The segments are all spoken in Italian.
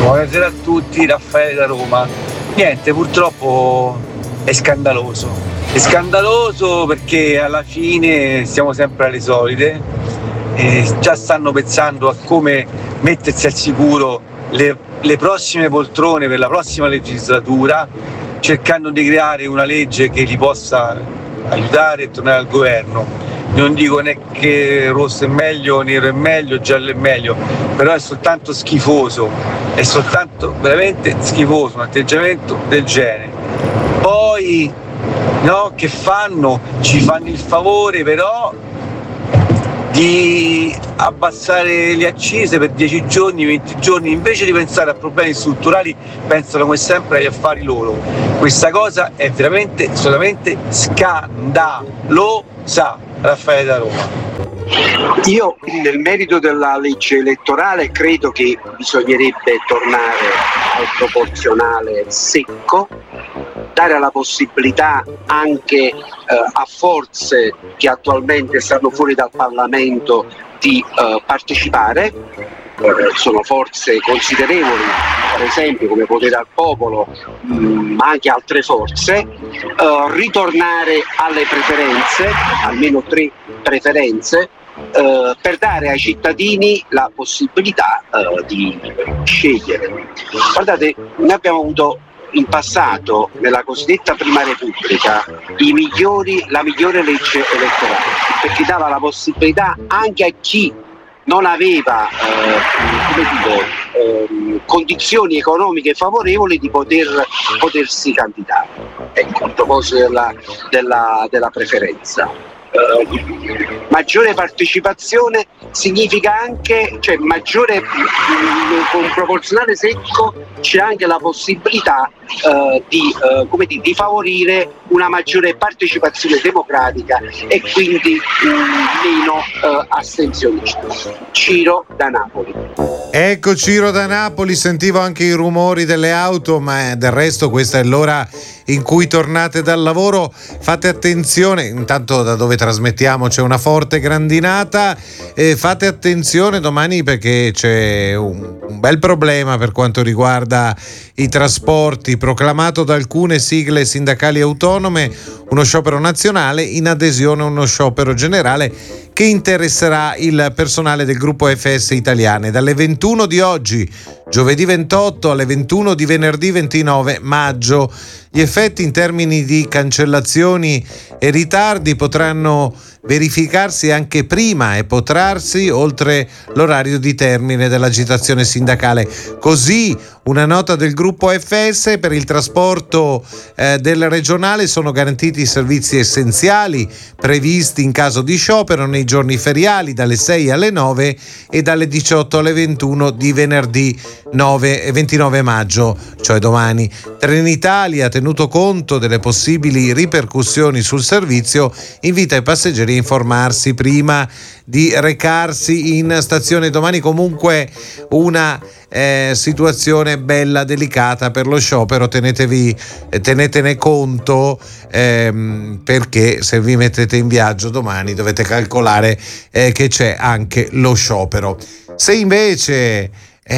Buonasera a tutti, Raffaele da Roma. Niente, purtroppo è scandaloso. È scandaloso perché alla fine siamo sempre alle solite e già stanno pensando a come mettersi al sicuro le prossime poltrone per la prossima legislatura, cercando di creare una legge che li possa aiutare a tornare al governo. Non dico né che rosso è meglio, nero è meglio, giallo è meglio, però è soltanto schifoso, è soltanto veramente schifoso un atteggiamento del genere. Poi, no, che fanno? Ci fanno il favore però di abbassare le accise per 10 giorni, 20 giorni, invece di pensare a problemi strutturali pensano come sempre agli affari loro. Questa cosa è veramente solamente scandalosa. Raffaele da Roma. Io nel merito della legge elettorale credo che bisognerebbe tornare al proporzionale secco, dare la possibilità anche a forze che attualmente stanno fuori dal Parlamento di partecipare. Sono forze considerevoli, per esempio come Potere al Popolo, ma anche altre forze, ritornare alle preferenze, almeno 3 preferenze, per dare ai cittadini la possibilità di scegliere. Guardate, noi abbiamo avuto in passato, nella cosiddetta Prima Repubblica, la migliore legge elettorale, perché dava la possibilità anche a chi non aveva condizioni economiche favorevoli di potersi candidare. Ecco, a proposito della preferenza. Maggiore partecipazione significa anche, cioè maggiore con proporzionale secco c'è anche la possibilità di favorire una maggiore partecipazione democratica e quindi meno astensionismo. Ciro da Napoli. Ecco Ciro da Napoli, sentivo anche i rumori delle auto, ma del resto questa è l'ora in cui tornate dal lavoro. Fate attenzione, intanto da dove trasmettiamo c'è una forte grandinata, fate attenzione domani perché c'è un bel problema per quanto riguarda i trasporti, proclamato da alcune sigle sindacali autonome uno sciopero nazionale in adesione a uno sciopero generale che interesserà il personale del gruppo FS Italiane dalle 21 di oggi, giovedì 28, alle 21 di venerdì 29 maggio. Gli effetti in termini di cancellazioni e ritardi potranno verificarsi anche prima e protrarsi oltre l'orario di termine dell'agitazione sindacale. Così una nota del gruppo FS: per il trasporto del regionale sono garantiti i servizi essenziali previsti in caso di sciopero nei giorni feriali dalle 6 alle 9 e dalle 18 alle 21 di venerdì 29 maggio, cioè domani. Trenitalia, tenuto conto delle possibili ripercussioni sul servizio, invita i passeggeri a informarsi prima di recarsi in stazione. Domani comunque una situazione bella delicata per lo sciopero, tenetene conto, perché se vi mettete in viaggio domani dovete calcolare che c'è anche lo sciopero. Se invece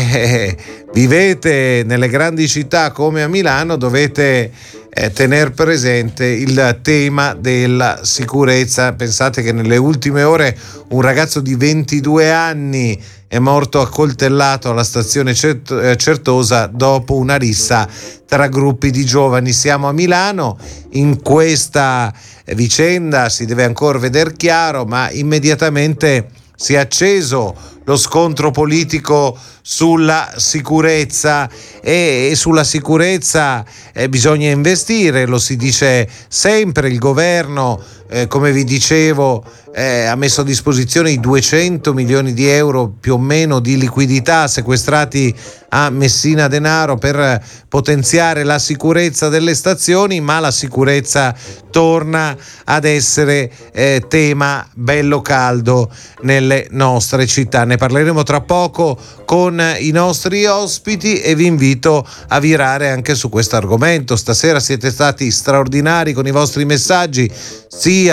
vivete nelle grandi città come a Milano, dovete tener presente il tema della sicurezza. Pensate che nelle ultime ore un ragazzo di 22 anni è morto accoltellato alla stazione Certosa dopo una rissa tra gruppi di giovani. Siamo a Milano, in questa vicenda si deve ancora vedere chiaro, ma immediatamente si è acceso lo scontro politico sulla sicurezza e sulla sicurezza bisogna investire, lo si dice sempre. Il governo, come vi dicevo, ha messo a disposizione i 200 milioni di euro più o meno di liquidità sequestrati a Messina Denaro per potenziare la sicurezza delle stazioni, ma la sicurezza torna ad essere tema bello caldo nelle nostre città. Ne parleremo tra poco con i nostri ospiti e vi invito a virare anche su questo argomento. Stasera siete stati straordinari con i vostri messaggi, sia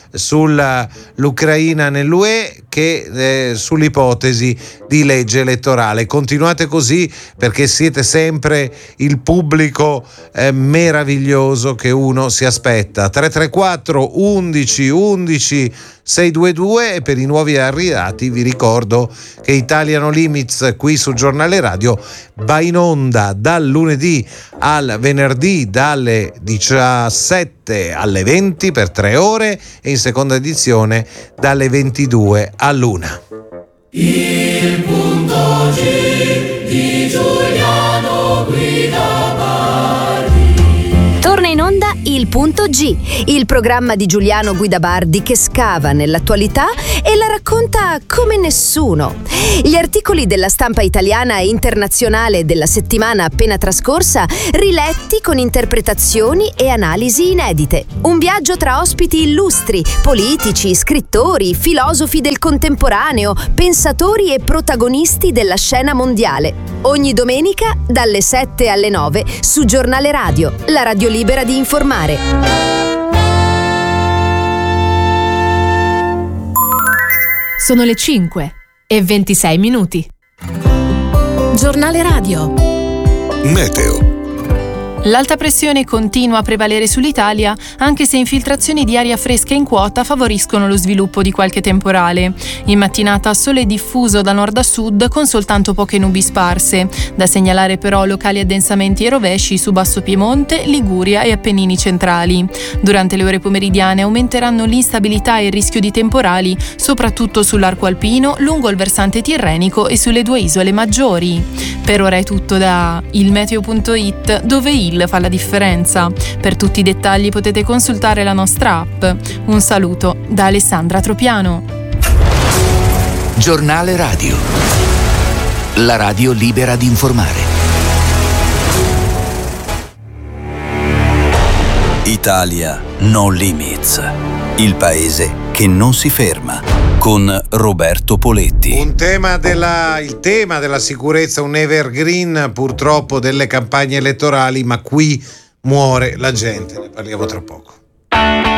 sull'Ucraina nell'UE che sull'ipotesi di legge elettorale. Continuate così, perché siete sempre il pubblico meraviglioso che uno si aspetta. 334 11 11 622, e per i nuovi arrivati vi ricordo che Italiano Limits qui su Giornale Radio va in onda dal lunedì al venerdì dalle 17 alle 20 per 3 ore, e in seconda edizione dalle 22 all'1. Il punto G di Giuliano Guida Bardi. Torna in onda Il punto G, il programma di Giuliano Guida Bardi che scava nell'attualità e la racconta come nessuno. Gli articoli della stampa italiana e internazionale della settimana appena trascorsa, riletti con interpretazioni e analisi inedite. Un viaggio tra ospiti illustri, politici, scrittori, filosofi del contemporaneo, pensatori e protagonisti della scena mondiale. Ogni domenica dalle 7 alle 9 su Giornale Radio, la radio libera di informare. Sono le 5:26. Giornale Radio. Meteo. L'alta pressione continua a prevalere sull'Italia, anche se infiltrazioni di aria fresca in quota favoriscono lo sviluppo di qualche temporale. In mattinata sole diffuso da nord a sud con soltanto poche nubi sparse. Da segnalare però locali addensamenti e rovesci su Basso Piemonte, Liguria e Appennini centrali. Durante le ore pomeridiane aumenteranno l'instabilità e il rischio di temporali, soprattutto sull'arco alpino, lungo il versante tirrenico e sulle 2 isole maggiori. Per ora è tutto da ilmeteo.it, dove fa la differenza. Per tutti i dettagli potete consultare la nostra app. Un saluto da Alessandra Tropiano. Giornale Radio. La radio libera di informare. Italia No Limits. Il paese che non si ferma. Con Roberto Poletti. Il tema della sicurezza, un evergreen purtroppo delle campagne elettorali, ma qui muore la gente, ne parliamo tra poco.